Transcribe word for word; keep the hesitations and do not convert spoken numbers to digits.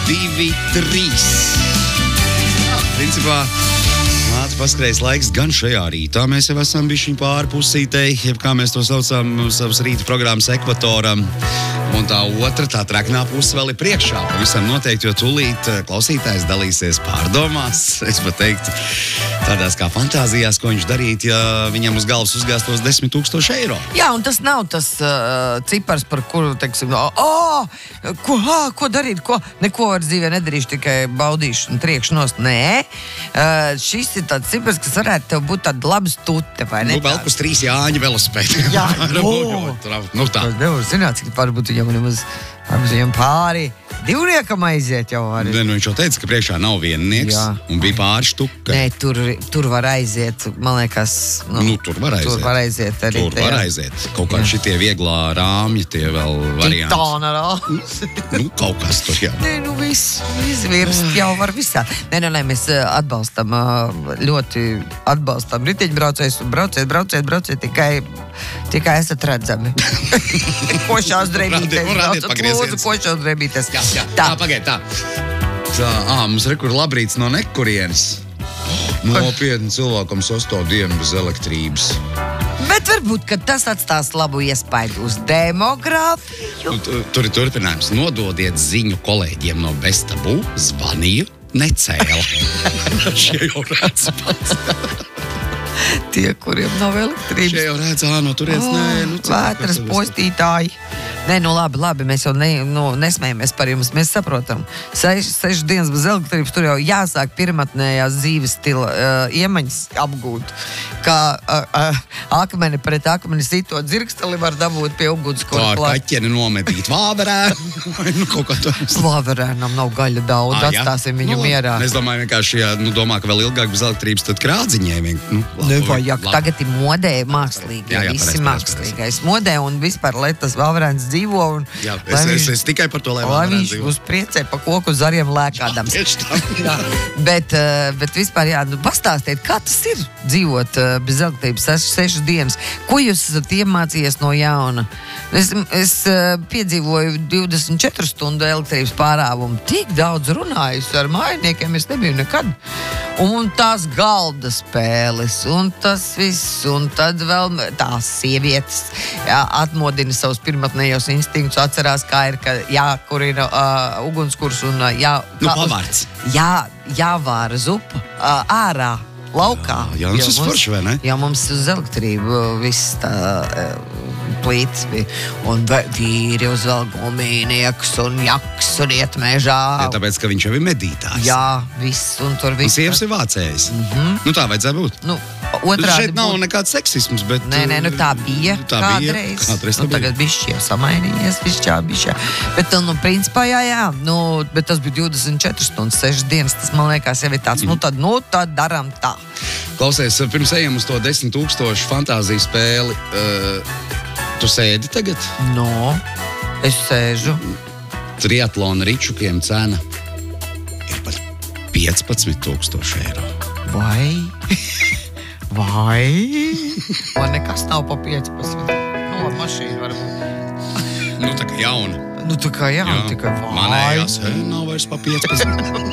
divi trīs. Jā, principā, māca paskrējis laiks gan šajā rītā. Mēs jau esam bišķiņ pāri pusītei, jeb kā mēs to saucam, savas rīta programmas ekvatoram. Un tā otra, tā traknā puse vēl ir priekšā. Pavisam noteikti, jo tūlīt klausītājs dalīsies pārdomās. Es pat teiktu, tādās kā fantāzijās, ko viņš darīt, ja viņam uz galvas uzgāstos desmit tūkstoši eiro. Jā, un tas nav tas uh, cipars, par kuru, teiksim, oh, ko, ah, ko darīt, ko, neko var dzīvē nedarīšu, tikai baudīšu un triekšu nost. Nē, uh, šis ir tāds cipars, kas varētu tev būt tāda laba stute, vai ne? Nu, vēl kus trīs Jāņa velospēdi. Jā, no. Nu tā. Es nevaru zināt, cik varbūt viņam nemaz, varbūt viņam pāri divniekam aiziet jau var. Ne, nu viņš jau teica, ka priekšā nav viennieks, Jā. un bija pāri štuka. Nē, tur, tur var aiziet, man liekas, nu, Nu, tur var aiziet. Tur var aiziet arī. Tur var aiziet. Kaut kā šitie vieglā rāmji, tie vēl varianti. Titāna rāms. Nu, kaut kas tur, jā. Nē, nu viss, izvirst jau var visā. Nē, nē, nē, mēs atbalstam, ļoti atbalstam riteņbraucējus un brauciet, brauciet, brauciet, tikai, tikai esat redzami. Košās drēbītēs, braucat lūdzu, košās drēbītēs. Jā, jā, tā, pagaid, tā. Tā, ā, mums rekur labrīts no nekurienes. Nopietni cilvēkam sasto dienu bez elektrības. Bet varbūt, ka tas atstās labu iespaidu uz demogrāfiju. Nu, tu- tur ir turpinājums. Nododiet ziņu kolēģiem no Bestabū, zvanīju, necēla. Šie jau redz pats. Tie, kuriem nav elektrības. Šie jau redz, ā, no turienes, nē, nu, cik- Vētras postītāji. Nē, nu labi, labi, mēs jau ne, nu, nesmējamies par jums, mēs saprotam. Seš, sešas dienas bez elektrības, tur jau jāsāk pirmatnējās dzīves stila uh, iemaņas apgūt. Kā uh, uh, akmeni pret akmeni sitot dzirksteli var dabūt pie ugunskura. Kā ar kaķeni nometīt vāverē. Nu, kaut kā tā. Slāverēnam nav gaļa daudz, Ā, jā? atstāsim viņu Nu, mierā. Es domāju, vienkārši, ja nu, domā, ka vēl ilgāk bez elektrības, tad krādziņai vien. Nu, labi, Nevajag, labi. tagad ir modē mākslīgi, Jā, jā, visi pareizi, pareizi, mākslīgais modē un vispār, lai tas Valverēns dzīvo un Jā, lai es, es, viņš- es tikai par to, lai lai Valverēns viņš dzīvo. uz priecē pa koku zariem lēkādams. Tieši tā. Jā, bet, eh, bet vispār, jā, nu, pastāstiet, kā tas ir dzīvot eh, bez elektrības seš, sešas dienas? Ko jūs esat iemācījies no jauna? Es, es eh, piedzīvoju divdesmit četru stundu elektrības pārāvumu. Tik daudz runājusi ar mājiniekiem, es nebiju nekad. Un tās galda spēles, un tas viss, un tad vēl tās sievietes jā, atmodina savus pirmatnējos instinktus, atcerās, kā ir, ka jākurina uh, ugunskurs un uh, jā... Nu, kā uz- pavards. Jā, jāvāra zupa uh, ārā, laukā. Jā, jā, nu, Jo tas mums- forši, vai ne? Jā, mums uz elektrību viss tā uh, plīts bija. Un ve- vīri uzvelk gumīniekus un jaks un iet mežā. Jā, tāpēc, ka viņš jau ir medītājs. Jā, viss, un tur Un viss. sievas ir vācējs. Nu, tā vajadzēja būt. Nu, otrādi Šeit nav būt- nekāds seksisms, bet... Nē, nē, nu tā bija Tā bija. kādreiz. Kādreiz tā Nu, bija. tagad bišķi jau samainījies, bišķā, bišķā. Bet, nu, principā, jā, jā, nu, bet tas bija divdesmit četras stundas, sešas dienas, tas, man liekas, jau ir tāds, nu, tad, nu, tad daram tā. Klausies, pirms ejam uz to desmit tūkstošu fantāziju spēli, uh, tu sēdi tagad? No, es sēžu. Triatlona ričukiem cena ir par piecpadsmit tūkstoši eiro. Vai? Vai? Man nekas nav pa piecpadsmit. Nu, labi, mašīna varbūt. Nu, tā kā jauna. Nu, tā kā jā, Jā. tikai vai? Manējās, he, nav vairs pa piecpadsmit.